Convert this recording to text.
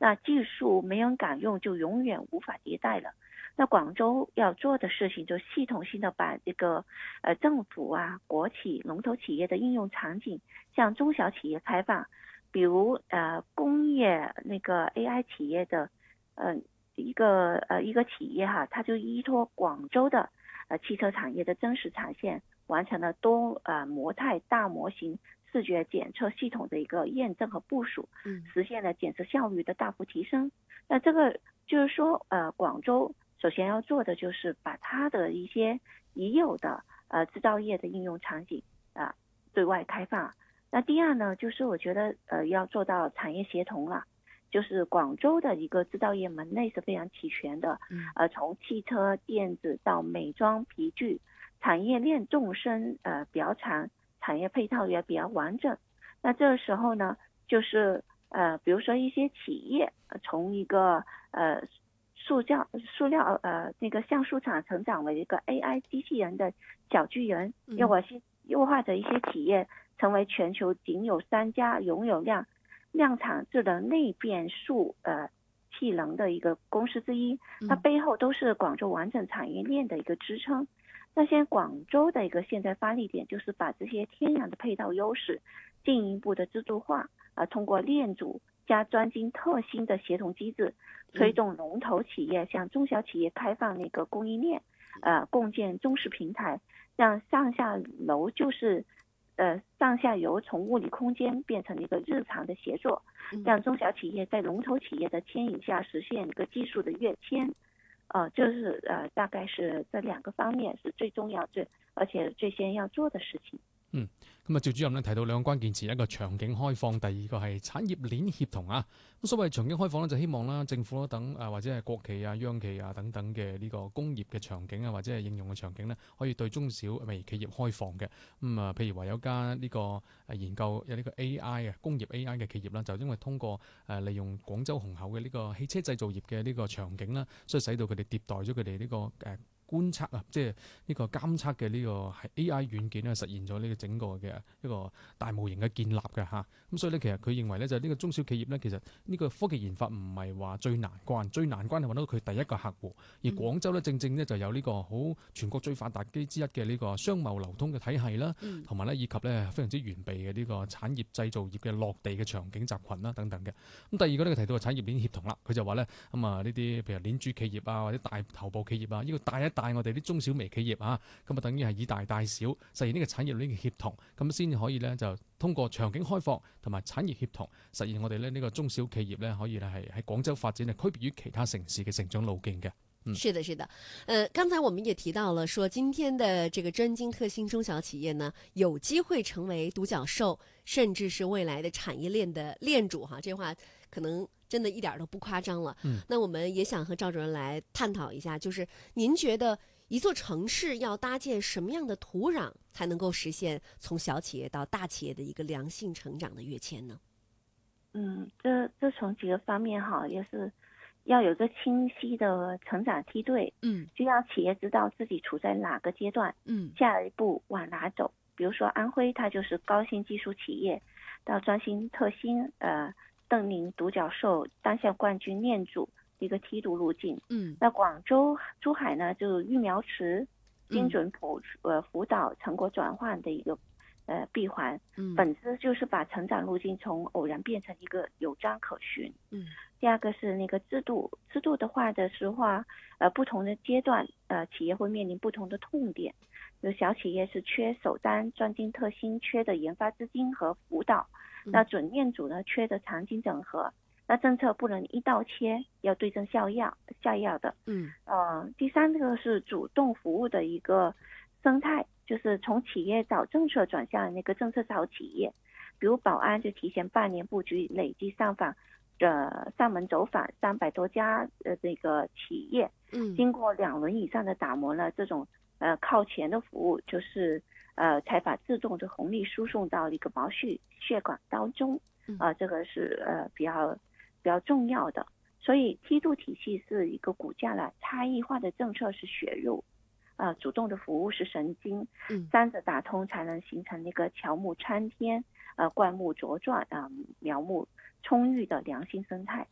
那技术没人敢用，就永远无法迭代了。那广州要做的事情就系统性的把这个政府啊、国企、龙头企业的应用场景向中小企业开放，比如工业那个 AI 企业的一个企业哈，它就依托广州的汽车产业的真实产线，完成了多模态大模型视觉检测系统的一个验证和部署，实现了检测效率的大幅提升。那这个就是说广州首先要做的就是把它的一些已有的制造业的应用场景对外开放。那第二呢，就是我觉得要做到产业协同了，就是广州的一个制造业门类是非常齐全的，从汽车、电子到美妆、皮具，产业链纵深比较长，产业配套也比较完整。那这时候呢，就是比如说一些企业从一个塑料那个橡树厂成长为一个 AI 机器人的小巨人，又或者一些企业成为全球仅有3家拥有量产智能内变速气能的一个公司之一，它背后都是广州完整产业链的一个支撑。那现在广州的一个现在发力点就是把这些天然的配套优势进一步的自助化，通过链组加专精特新的协同机制，推动龙头企业向中小企业开放那个供应链，共建中式平台，让上下游从物理空间变成一个日常的协作，让中小企业在龙头企业的牵引下实现一个技术的跃迁。就是大概是这2个方面是最重要而且最先要做的事情。 咁趙主任咧提到2個關鍵詞，一個場景開放，第二個係產業鏈協同啊。咁所謂場景開放咧，就希望啦政府等或者係國企啊、央企啊等等嘅呢個工業嘅場景啊，或者係應用嘅場景咧，可以對中小微企業開放嘅。譬如話有間呢個研究有呢個 AI 啊工業 AI 嘅企業啦，就因為通過利用廣州虹口嘅呢個汽車製造業嘅呢個場景啦，所以使到佢哋迭代咗佢哋呢個觀測啊，即係呢個監測嘅呢個係 AI 軟件咧，實現咗呢個整個嘅一個大模型嘅建立嘅嚇。咁所以咧，其實佢認為咧，就呢個中小企業咧，其實呢個科技研發唔係話最難關，最難關係揾到佢第一個客戶。而廣州咧，正正咧就有呢個好全國最發達之一嘅呢個商貿流通嘅體系啦，同埋咧以及咧非常之完備嘅呢個產業製造業嘅落地嘅場景集群啦等等嘅。咁第二個咧，佢提到嘅產業鏈協同啦，佢就話咧呢啲譬如鏈主企業啊或者大頭部企業啊，呢個帶我哋啲中小微企業啊，咁等於係以大帶小，實現呢個產業鏈嘅協同，咁先可以咧就通過場景開放同埋產業協同，實現我哋咧呢個中小企業咧可以咧係喺廣州發展係區別於其他城市嘅成長路徑嘅。 是的，是的，剛才我們也提到了，說今天的這個專精特新中小企業呢，有機會成為獨角獸，甚至是未來的產業鏈的鏈主哈，這話可能真的一點都不誇張了。那我們也想和趙主任來探討一下，就是您覺得一座城市要搭建什麼樣的土壤，才能夠實現從小企業到大企業的一個良性成長的躍遷呢？ 這從幾個方面哈，也是要有個清晰的成長梯隊，就讓企業知道自己處在哪個階段，下一步往哪走。比如說安徽，它就是高新技術企業，到專新特新，鄧寧獨角獸，當下冠軍鏈主一個梯度路徑。那廣州、珠海呢，就育苗池、精準輔導、成果轉換的一個閉環，本質就是把成長路徑從偶然變成一個有章可循。第二個是那個制度的話不同的階段企業會面臨不同的痛點。有小企業是缺首單專精特新，缺的研發資金和輔導，那準鏈主呢缺的場景整合。那政策不能一刀切，要對症下藥的。第三個是主動服務的一個生態，就是從企業找政策轉向那個政策找企業。比如寶安就提前半年布局，累計上門走訪300多家這個企業，經過2輪以上的打磨呢，這種靠前的服務，就是才把自動的紅利輸送到一個毛細血管當中。這個是比較重要的。所以梯度體系是一個骨架了，差異化的政策是血肉，主動的服務是神經，三者打通才能形成那個喬木參天，灌木茁壯，苗木充裕的良性生態。